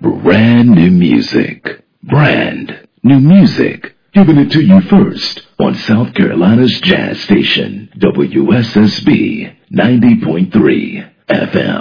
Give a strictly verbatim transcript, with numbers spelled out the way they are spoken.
Brand new music. Brand new music. Giving it to you first on South Carolina's Jazz Station, W S S B ninety point three F M.